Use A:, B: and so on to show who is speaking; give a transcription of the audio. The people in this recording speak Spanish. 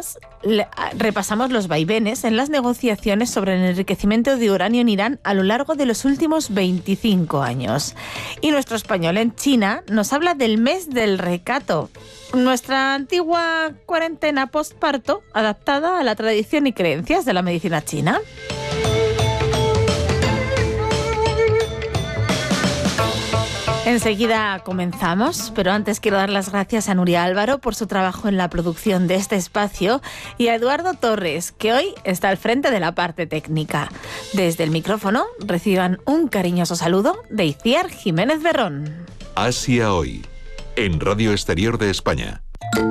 A: además repasamos los vaivenes en las negociaciones sobre el enriquecimiento de uranio en Irán a lo largo de los últimos 25 años. Y nuestro español en China nos habla del mes del recato, nuestra antigua cuarentena postparto adaptada a la tradición y creencias de la medicina china. Enseguida comenzamos, pero antes quiero dar las gracias a Nuria Álvaro por su trabajo en la producción de este espacio y a Eduardo Torres, que hoy está al frente de la parte técnica. Desde el micrófono reciban un cariñoso saludo de Itziar Jiménez Berrón.
B: Asia Hoy, en Radio Exterior de España.